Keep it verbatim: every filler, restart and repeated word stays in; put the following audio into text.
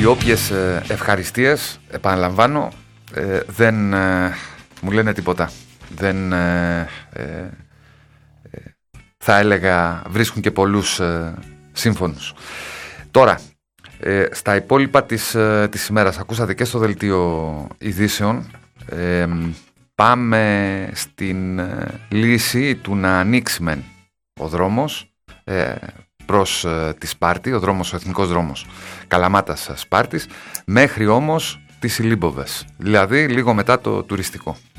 οι όποιες ευχαριστίες, επαναλαμβάνω, ε, δεν ε, μου λένε τίποτα. Δεν ε, ε, ε, θα έλεγα βρίσκουν και πολλούς ε, σύμφωνους. Τώρα, ε, στα υπόλοιπα της, ε, της ημέρας, ακούσατε και στο δελτίο ειδήσεων, ε, πάμε στην ε, λύση του να ανοίξει μεν ο δρόμος ε, προς ε, τη Σπάρτη, ο δρόμος, ο εθνικός δρόμος Καλαμάτας Σπάρτης, μέχρι όμως τις Ηλίμποβες, δηλαδή λίγο μετά το τουριστικό.